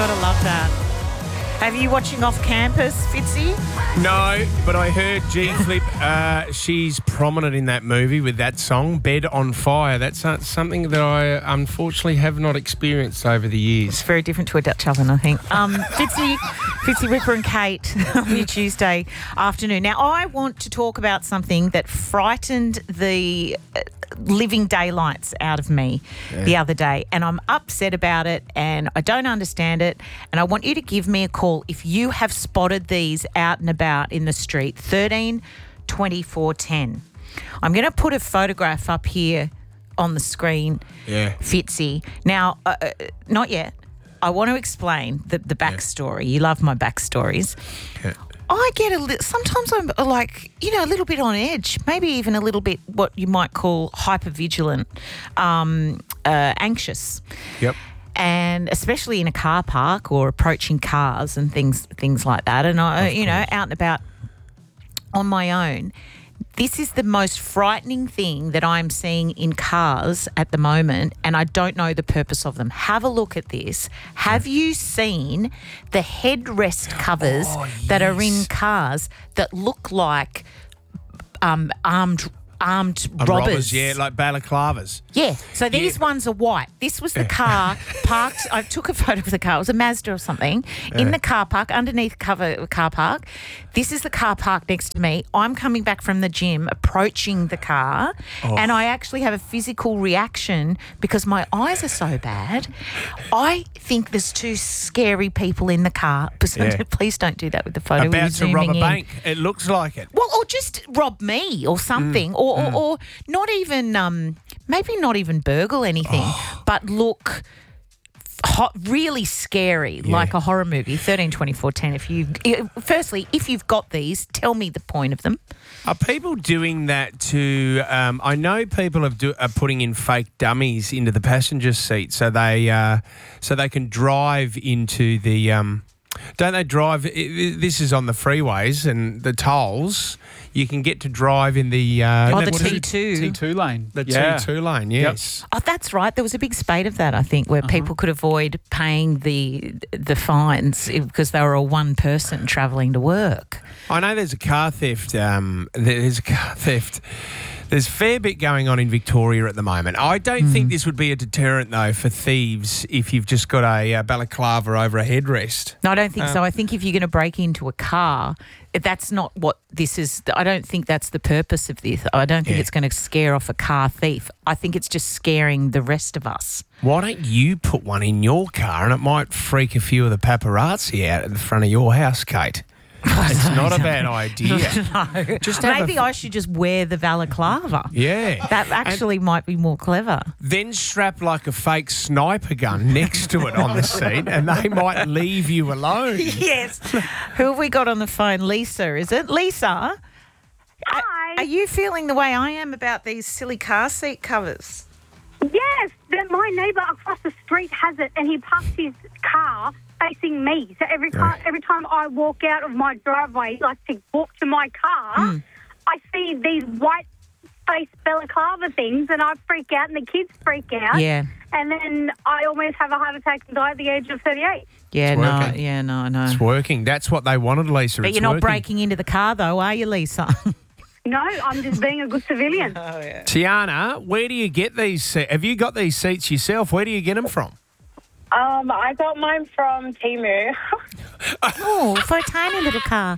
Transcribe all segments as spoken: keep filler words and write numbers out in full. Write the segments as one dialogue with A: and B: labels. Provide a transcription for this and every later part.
A: Gotta love that. Have you watching Off Campus, Fitzy?
B: No, but I heard G Flip, uh, she's prominent in that movie with that song, Bed on Fire. That's uh, something that I unfortunately have not experienced over the years.
A: It's very different to a Dutch oven, I think. Um, Fitzy, Fitzy, Ripper and Kate on your Tuesday afternoon. Now, I want to talk about something that frightened the uh, living daylights out of me yeah. the other day, and I'm upset about it and I don't understand it, and I want you to give me a call if you have spotted these out and about in the street. thirteen twenty-four ten. I'm going to put a photograph up here on the screen,
B: yeah.
A: Fitzy. Now, uh, uh, not yet. I want to explain the, the backstory. Yeah. You love my backstories.
B: Yeah.
A: I get a little, sometimes I'm like, you know, a little bit on edge, maybe even a little bit what you might call hypervigilant, um, uh, anxious.
B: Yep.
A: And especially in a car park or approaching cars and things things like that. And, I, you know, out and about on my own. This is the most frightening thing that I'm seeing in cars at the moment, and I don't know the purpose of them. Have a look at this. Have you seen the headrest covers
B: oh,
A: that are in
B: yes.
A: cars that look like um, armed armed
B: Uh,
A: robbers?
B: robbers? Yeah, like balaclavas.
A: Yeah. So these
B: Yeah.
A: ones are white. This was the car parked. I took a photo of the car. It was a Mazda or something in the car park, underneath cover car park. This is the car park next to me. I'm coming back from the gym, approaching the car,
B: Oh.
A: and I actually have a physical reaction because my eyes are so bad. I think there's two scary people in the car.
B: Yeah.
A: Please don't do that with the photo. We're
B: About to rob a
A: zooming in.
B: bank. It looks like it.
A: Well, or just rob me or something,
B: Mm.
A: or, or, or not even, um, maybe not even burgle anything,
B: Oh.
A: but look hot, really scary,
B: Yeah.
A: like a horror movie. thirteen twenty-four ten. If you, firstly, if you've got these, tell me the point of them.
B: Are people doing that to? Um, I know people have do, are putting in fake dummies into the passenger seat so they uh, so they can drive into the. Um, don't they drive? It, this is on the freeways and the tolls. You can get to drive in the uh,
A: Oh, the
B: what is
A: T
B: it?
A: two.
C: T two lane.
B: The
C: yeah.
B: T two lane. Yes.
A: Oh, that's right. There was a big spate of that, I think, where people could avoid paying the the fines because they were a one person travelling to work.
B: I know there's a car theft. Um, there's a car theft. There's a fair bit going on in Victoria at the moment. I don't
A: Mm.
B: think this would be a deterrent, though, for thieves if you've just got a uh, balaclava over a headrest.
A: No, I don't think
B: Uh,
A: so. I think if you're going to break into a car, that's not what this is. I don't think that's the purpose of this. I don't think
B: Yeah.
A: it's going to scare off a car thief. I think it's just scaring the rest of us.
B: Why don't you put one in your car and it might freak a few of the paparazzi out at the front of your house, Kate? It's not a bad idea.
A: No.
B: Just have
A: Maybe
B: a-
A: I should just wear the balaclava.
B: Yeah.
A: That actually might be more clever.
B: Then strap like a fake sniper gun next to it on the seat and they might leave you alone.
A: Yes. Who have we got on the phone? Lisa, is it? Lisa?
D: Hi.
A: Are you feeling the way I am about these silly car seat covers?
D: Yes, the, my neighbour across the street has it, and he parks his car facing me. So every time, every time I walk out of my driveway, like to walk to my car,
A: Mm.
D: I see these white face balaclava things, and I freak out, and the kids freak out.
A: Yeah.
D: And then I almost have a heart attack and die at the age of thirty-eight.
A: Yeah,
B: It's
A: no,
B: working.
A: yeah, no, no.
B: It's working. That's what they wanted, Lisa.
A: But
B: It's
A: you're not
B: working.
A: breaking into the car, though, are you, Lisa?
D: No, I'm just being a good civilian.
A: Oh, yeah.
B: Tiana, where do you get these? Se- have you got these seats yourself? Where do you get them from?
E: Um, I got mine from Temu.
A: Oh, for a tiny little car.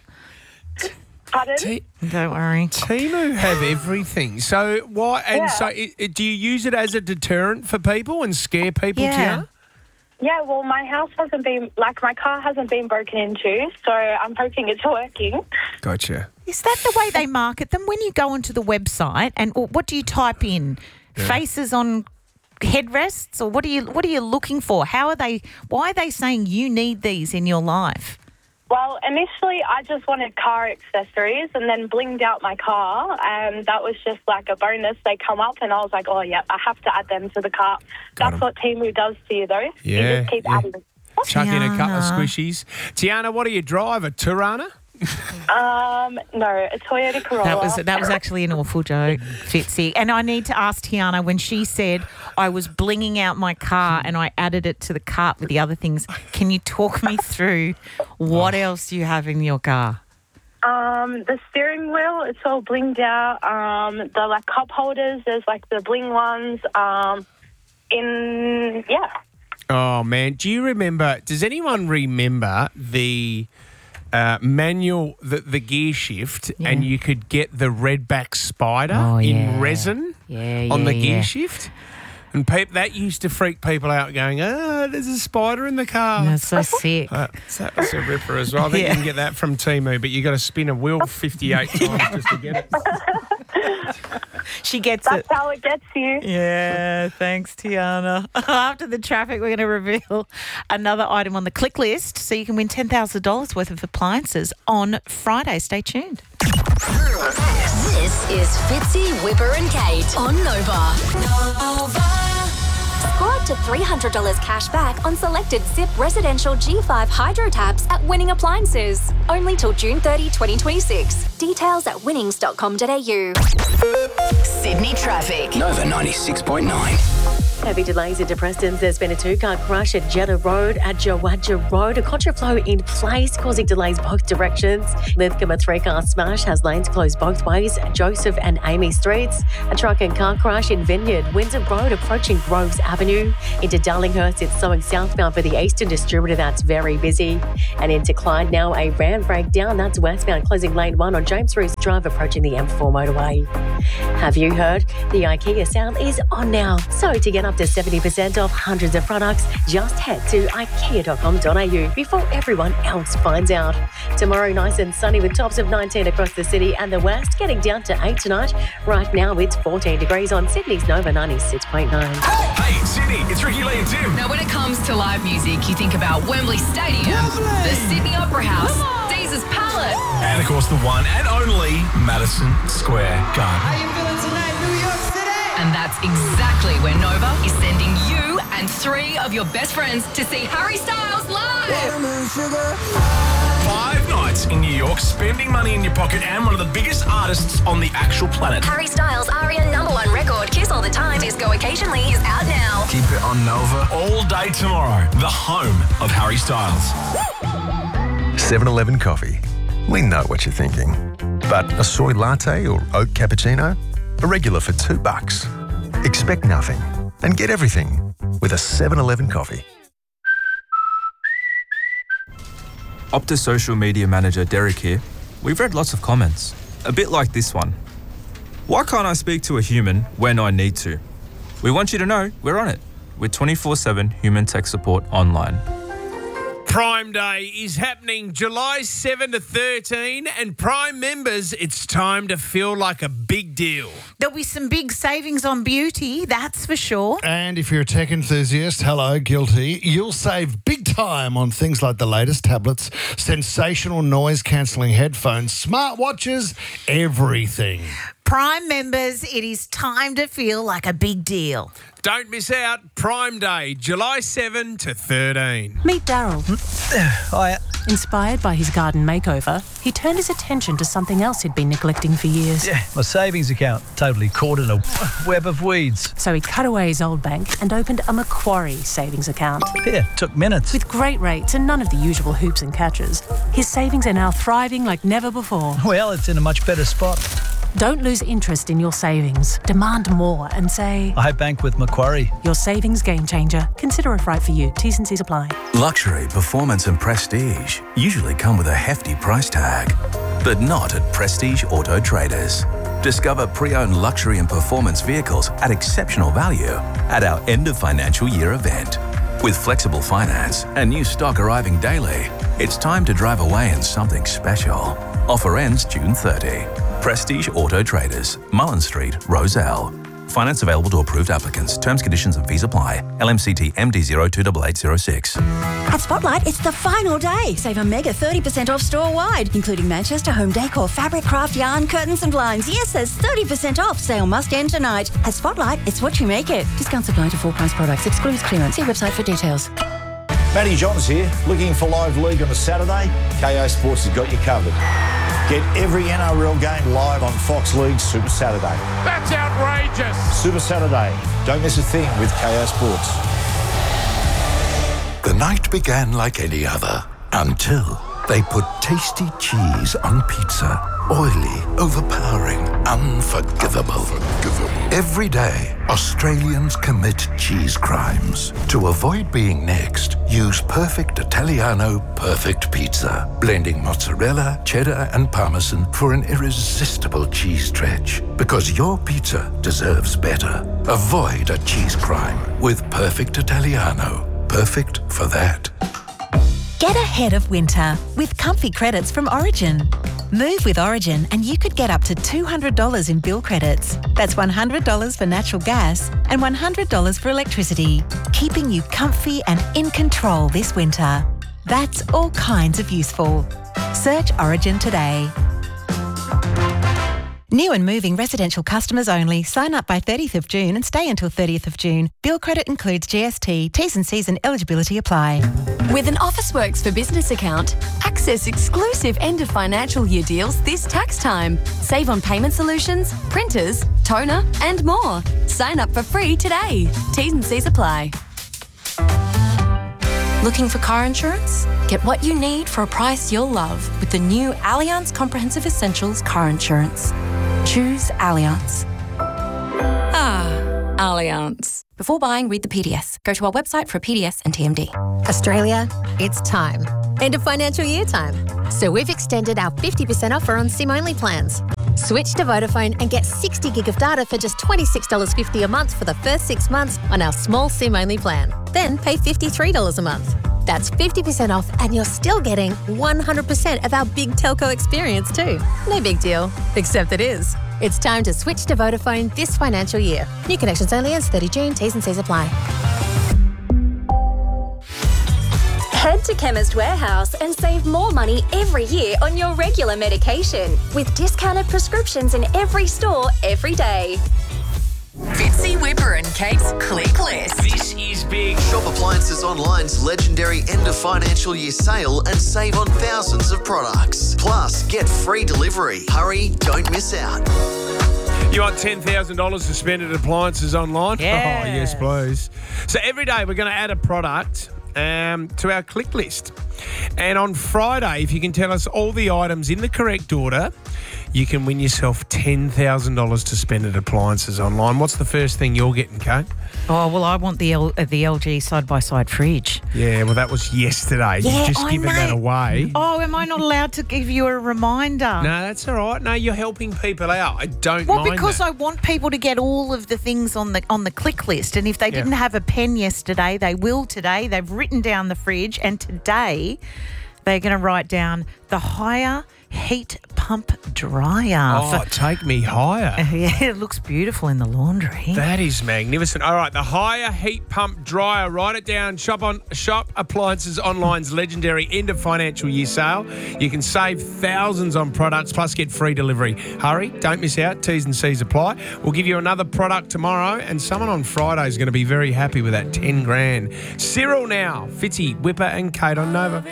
E: Pardon?
B: T-
A: Don't worry.
B: Timu have everything. So why? And
E: Yeah.
B: so, i i- do you use it as a deterrent for people and scare people?
A: Yeah.
B: Tiana?
E: Yeah, well, my house hasn't been, like, my car hasn't been broken into, so I'm hoping it's working.
B: Gotcha.
A: Is that the way they market them? When you go onto the website, and or what do you type in? Faces on headrests, or what are you what are you looking for? How are they? Why are they saying you need these in your life?
E: Well, initially I just wanted car accessories and then blinged out my car, and that was just like a bonus. They come up and I was like, oh, yeah, I have to add them to the cart.
B: Got
E: That's
B: 'em.
E: what Temu does to you, though.
B: Yeah,
E: You just keep
B: yeah.
E: adding them.
B: Chuck in a couple of
A: Tiana.
B: squishies. Tiana, what do you drive? A Tirana?
E: Um, no, a Toyota Corolla.
A: That was that was actually an awful joke, Fitzy. And I need to ask Tiana, when she said I was blinging out my car and I added it to the cart with the other things, can you talk me through what else you have in your car?
E: Um, the steering wheel, it's all blinged out. Um, the like cup holders, there's like the bling ones. Um, in yeah.
B: Oh, man. Do you remember, does anyone remember the uh, manual, the, the gear shift,
A: Yeah.
B: and you could get the redback spider
A: Oh,
B: in
A: yeah.
B: resin
A: Yeah,
B: on
A: yeah,
B: the gear
A: yeah.
B: shift? And peop that used to freak people out going, oh, there's a spider in the car.
A: That's so sick.
B: Uh, so that was a ripper as well. I think
A: Yeah.
B: you can get that from Temu, but you got to spin a wheel fifty-eight times just to get it.
A: She gets
E: That's
A: it.
E: how it gets you.
A: Yeah, thanks, Tiana. After the traffic, we're going to reveal another item on the click list so you can win ten thousand dollars worth of appliances on Friday. Stay tuned.
C: This is Fitzy, Whipper and Kate on Nova. Score up to three hundred dollars cash back on selected S I P residential G five hydro taps at Winning Appliances. Only till June thirtieth, twenty twenty-six. Details at winnings dot com dot a u. Sydney traffic.
F: Nova ninety-six point nine.
G: Heavy delays into Preston. There's been a two-car crash at Jeddah Road at Jawadja Road. A contraflow in place, causing delays both directions. Lithcombe, a three-car smash has lanes closed both ways at Joseph and Amy Streets. A truck and car crash in Vineyard, Windsor Road approaching Groves Avenue. Into Darlinghurst, it's slowing southbound for the Eastern Distributor. That's very busy. And into Clyde now, a ram breakdown. That's westbound, closing lane one on James Roos Drive, approaching the M four motorway. Have you heard? The IKEA sale is on now. So to get up to seventy percent off hundreds of products, just head to ikea dot com dot a u before everyone else finds out. Tomorrow, nice and sunny with tops of nineteen across the city and the west, getting down to eight tonight. Right now, it's fourteen degrees on Sydney's Nova ninety-six point nine.
H: Hey, Sydney, it's Ricky Lee and Tim.
I: Now, when it comes to live music, you think about Wembley Stadium, the Sydney Opera House, Caesars Palace.
H: And of course, the one and only Madison Square Garden.
I: And that's exactly where Nova is sending you and three of your best friends to see Harry Styles live.
H: Five nights in New York, spending money in your pocket, and one of the biggest artists on the actual planet.
C: Harry Styles' Aria number one record, Kiss All the Time, Disco Occasionally, is out now.
H: Keep it on Nova all day tomorrow, the home of Harry Styles.
J: seven eleven Coffee. We know what you're thinking. But a soy latte or oat cappuccino? A regular for two bucks. Expect nothing and get everything with a seven eleven Coffee.
K: Optus social media manager Derek here. We've read lots of comments, a bit like this one. Why can't I speak to a human when I need to? We want you to know we're on it with twenty-four seven human tech support online.
B: Prime Day is happening July seventh to thirteen, and Prime members, it's time to feel like a big deal.
A: There'll be some big savings on beauty, that's for sure.
L: And if you're a tech enthusiast, hello, guilty, you'll save big time on things like the latest tablets, sensational noise-cancelling headphones, smartwatches, everything.
A: Prime members, it is time to feel like a big deal.
B: Don't miss out. Prime Day, July seventh to thirteen.
M: Meet Daryl.
N: Hiya.
M: Inspired by his garden makeover, he turned his attention to something else he'd been neglecting for years.
N: Yeah, my savings account, totally caught in a web of weeds.
M: So he cut away his old bank and opened a Macquarie savings account.
N: Yeah, took minutes.
M: With great rates and none of the usual hoops and catches, his savings are now thriving like never before.
N: Well, it's in a much better spot.
M: Don't lose interest in your savings. Demand more and say,
N: I bank with Macquarie.
M: Your savings game changer. Consider if right for you. T's and C's apply.
O: Luxury, performance and prestige usually come with a hefty price tag, but not at Prestige Auto Traders. Discover pre-owned luxury and performance vehicles at exceptional value at our end of financial year event. With flexible finance and new stock arriving daily, it's time to drive away in something special. Offer ends June thirtieth. Prestige Auto Traders, Mullen Street, Roselle. Finance available to approved applicants. Terms, conditions and fees apply. L M C T M D zero two eight eight zero six.
P: At Spotlight, it's the final day. Save a mega thirty percent off store-wide, including Manchester home decor, fabric, craft, yarn, curtains and blinds. Yes, there's thirty percent off. Sale must end tonight. At Spotlight, it's what you make it. Discounts apply to full-price products. Excludes clearance. See website for details.
F: Matty Johns here. Looking for live league on a Saturday? K O Sports has got you covered. Get every N R L game live on Fox League Super Saturday.
Q: That's outrageous.
F: Super Saturday. Don't miss a thing with K O Sports.
R: The night began like any other until they put tasty cheese on pizza. Oily, overpowering, unforgivable. unforgivable. Every day, Australians commit cheese crimes. To avoid being next, use Perfect Italiano Perfect Pizza, blending mozzarella, cheddar, and parmesan for an irresistible cheese stretch. Because your pizza deserves better. Avoid a cheese crime with Perfect Italiano. Perfect for that.
S: Get ahead of winter with comfy credits from Origin. Move with Origin and you could get up to two hundred dollars in bill credits. That's one hundred dollars for natural gas and one hundred dollars for electricity, keeping you comfy and in control this winter. That's all kinds of useful. Search Origin today. New and moving residential customers only. Sign up by thirtieth of June and stay until thirtieth of June. Bill credit includes G S T. T's and C's and eligibility apply.
T: With an Officeworks for Business account, access exclusive end of financial year deals this tax time. Save on payment solutions, printers, toner, and more. Sign up for free today. T's and C's apply. Looking for car insurance? Get what you need for a price you'll love with the new Allianz Comprehensive Essentials car insurance. Choose Allianz. Ah, Allianz. Before buying, read the P D S. Go to our website for a P D S and T M D.
U: Australia, it's time. End of financial year time. So we've extended our fifty percent offer on SIM-only plans. Switch to Vodafone and get sixty gig of data for just twenty-six dollars fifty a month for the first six months on our small SIM-only plan. Then pay fifty-three dollars a month. That's fifty percent off and you're still getting one hundred percent of our big telco experience too. No big deal, except it is. It's time to switch to Vodafone this financial year. New connections only as thirty June, T's and C's apply.
C: Head to Chemist Warehouse and save more money every year on your regular medication with discounted prescriptions in every store every day.
I: Fitzy, Whipper and Kate's Click List.
B: This is big.
V: Shop Appliances Online's legendary end of financial year sale and save on thousands of products. Plus, get free delivery. Hurry, don't miss out.
B: You want ten thousand dollars to spend at Appliances Online?
A: Yeah.
B: Oh, yes, please. So every day we're going to add a product um, to our click list. And on Friday, if you can tell us all the items in the correct order, you can win yourself ten thousand dollars to spend at Appliances Online. What's the first thing you're getting, Kate?
A: Oh, well, I want the L- uh, the L G side-by-side fridge.
B: Yeah, well, that was yesterday.
A: Yeah,
B: You've just
A: I
B: given
A: know.
B: that away.
A: Oh, am I not allowed to give you a reminder?
B: No, that's all right. No, you're helping people out. I don't
A: Well,
B: mind
A: because
B: that.
A: I want people to get all of the things on the on the click list, and if they
B: Yeah.
A: didn't have a pen yesterday, they will today. They've written down the fridge, and today they're going to write down the higher heat pump dryer.
B: Oh,
A: For-
B: take me higher.
A: yeah, it looks beautiful in the laundry.
B: That is magnificent. All right, the higher heat pump dryer. Write it down. Shop on Shop Appliances Online's legendary end of financial year sale. You can save thousands on products plus get free delivery. Hurry, don't miss out. T's and C's apply. We'll give you another product tomorrow, and someone on Friday is going to be very happy with that ten grand. Cyril now, Fitzy, Whipper, and Kate on Nova.